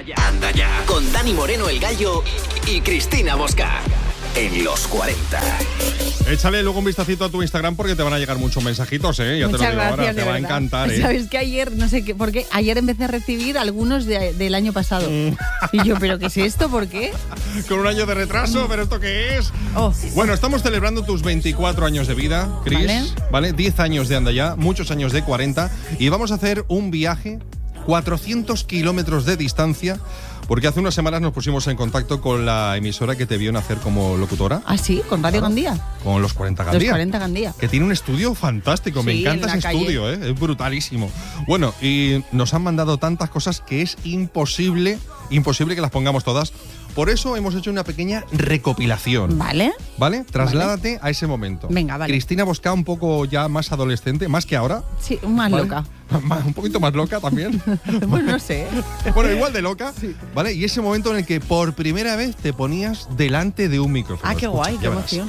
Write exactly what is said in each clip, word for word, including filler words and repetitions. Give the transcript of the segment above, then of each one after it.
Anda ya. Con Dani Moreno, el Gallo, y Cristina Bosca. En los cuarenta. Échale luego un vistacito a tu Instagram porque te van a llegar muchos mensajitos, ¿eh? Ya Muchas te lo digo gracias, ahora, te va verdad. a encantar, ¿eh? Sabes que ayer, no sé qué, por qué, ayer empecé a recibir algunos de, del año pasado. Y yo, ¿pero qué es esto? ¿Por qué? Con un año de retraso, ¿pero esto qué es? Oh. Bueno, estamos celebrando tus veinticuatro años de vida, Cris. Vale. ¿Vale? diez años de Anda Ya, muchos años de cuarenta. Y vamos a hacer un viaje, cuatrocientos kilómetros de distancia, porque hace unas semanas nos pusimos en contacto con la emisora que te vio nacer como locutora. ¿Ah, sí? ¿Con Radio Gandía? Con los cuarenta Gandía. Los cuarenta Gandía. Que tiene un estudio fantástico, me Sí, encanta en la ese calle. estudio, ¿eh? Es brutalísimo. Bueno, y nos han mandado tantas cosas que es imposible, imposible que las pongamos todas. Por eso hemos hecho una pequeña recopilación. ¿Vale? ¿Vale? Trasládate a ese momento. Venga, vale. Cristina Bosca, un poco ya más adolescente, más que ahora. Sí, más ¿vale? loca. Un poquito más loca también. Bueno, no sé. Bueno, igual de loca. ¿Vale? Y ese momento en el que por primera vez te ponías delante de un micrófono. Ah, qué Escucha, guay, ya qué verás. emoción.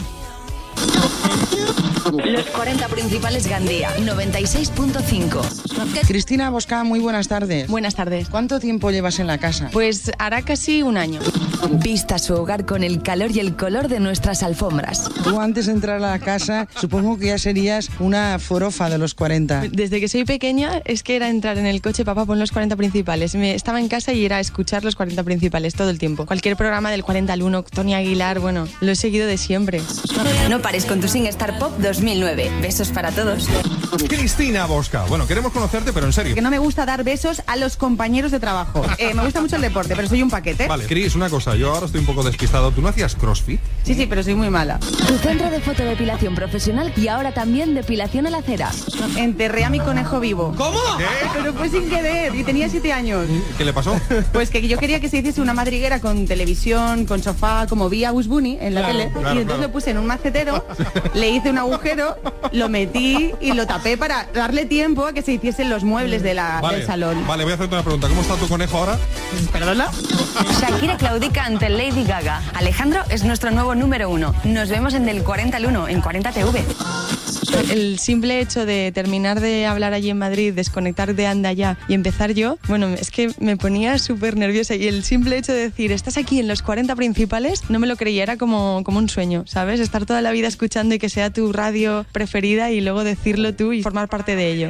Los cuarenta principales Gandía, noventa y seis punto cinco. Cristina Bosca, muy buenas tardes. Buenas tardes. ¿Cuánto tiempo llevas en la casa? Pues hará casi un año. Vista su hogar con el calor y el color de nuestras alfombras. Tú antes de entrar a la casa, supongo que ya serías una forofa de los cuarenta. Desde que soy pequeña es que era entrar en el coche, papá, pon los cuarenta principales. Me estaba en casa y era escuchar los cuarenta principales todo el tiempo. Cualquier programa del cuarenta al uno, Tony Aguilar, bueno, lo he seguido de siempre. No pares con tu SingStar Pop dos mil nueve. Besos para todos. Cristina Bosca. Bueno, queremos conocerte, pero en serio. Que no me gusta dar besos a los compañeros de trabajo. Eh, me gusta mucho el deporte, pero soy un paquete. Vale, Cris, una cosa. Yo ahora estoy un poco despistado. ¿Tú no hacías CrossFit? Sí, sí, pero soy muy mala. Tu centro de fotodepilación profesional y ahora también depilación a la cera. Enterré a mi conejo vivo. ¿Cómo? ¿Qué? Pero fue sin querer y tenía siete años. ¿Qué le pasó? Pues que yo quería que se hiciese una madriguera con televisión, con sofá, como vi a Bugs Bunny en la Claro, tele. claro, y entonces claro. lo puse en un macetero, le hice un agujero, lo metí y lo tapé para darle tiempo a que se hiciesen los muebles de la, Vale, del salón. Vale, voy a hacerte una pregunta. ¿Cómo está tu conejo ahora? ¿Perdona? Shakira claudica ante Lady Gaga. Alejandro es nuestro nuevo número uno. Nos vemos en Del cuarenta al uno, en cuarenta T V. El simple hecho de terminar de hablar allí en Madrid, desconectar de Anda Ya y empezar yo, bueno, es que me ponía súper nerviosa. Y el simple hecho de decir, estás aquí en los cuarenta principales, no me lo creía, era como, como un sueño, ¿sabes? Estar toda la vida escuchando y que sea tu radio preferida y luego decirlo tú y formar parte de ello.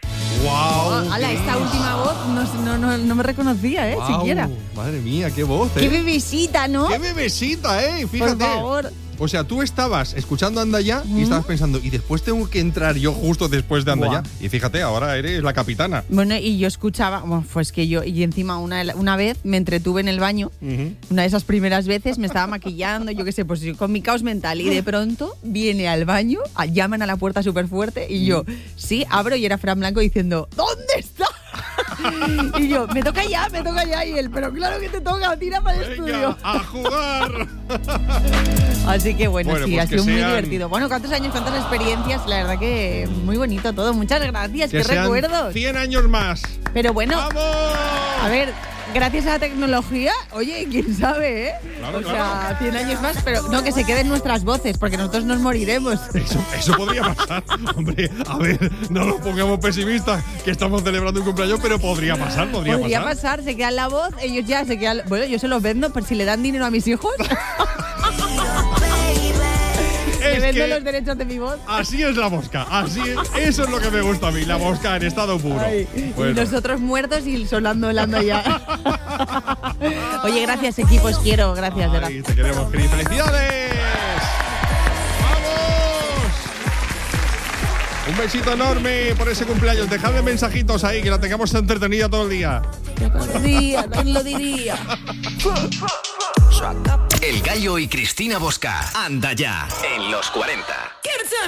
¡Wow! Ala, esta última voz no, no, no, no me reconocía, ¿eh? Guau, Siquiera. Madre mía, qué voz, ¿eh? ¡Qué bebecita, ¿no? ¡Qué bebesita, eh! Fíjate. Por favor. O sea, tú estabas escuchando Anda Ya y estabas pensando, y después tengo que entrar yo justo después de Anda Buah. Ya. Y fíjate, ahora eres la capitana. Bueno, y yo escuchaba, bueno, pues que yo, y encima una, una vez me entretuve en el baño, Ujú. una de esas primeras veces me estaba maquillando, yo qué sé, pues yo con mi caos mental, y de pronto viene al baño, a- llaman a la puerta súper fuerte, y yo, sí, abro, y era Fran Blanco diciendo, ¿dónde está? Y yo, me toca ya, me toca ya, y él, pero claro que te toca, tira para el Venga, estudio. a jugar. Así que bueno, Bueno, sí, pues ha que sido muy sean- divertido. Bueno, cuántos años, cuántas experiencias, la verdad que muy bonito todo. Muchas gracias, Que qué sean recuerdos. cien años más. Pero bueno, ¡Vamos! a ver, gracias a la tecnología, oye, quién sabe, ¿eh? Claro, o sea, claro. cien años más, pero no, que se queden nuestras voces, porque nosotros nos moriremos. Eso, eso podría pasar. Hombre, a ver, no nos pongamos pesimistas, que estamos celebrando un cumpleaños, pero podría pasar, podría, Podría pasar. pasar, se quedan la voz, ellos ya se quedan... Bueno, yo se los vendo, por si le dan dinero a mis hijos, le Es vendo que los derechos de mi voz. así es la Bosca, así es, eso es lo que me gusta a mí, la Bosca en estado puro. Ay, Bueno. Y nosotros muertos y sonando el ando ya. Oye, gracias, equipo, os quiero, gracias, de verdad. Ay, te queremos, Cris. ¡Felicidades! ¡Vamos! Un besito enorme por ese cumpleaños. Dejadme mensajitos ahí, que la tengamos entretenida todo el día. Día, ¿quién lo diría? El Gallo y Cristina Bosca. Anda Ya. En los cuarenta.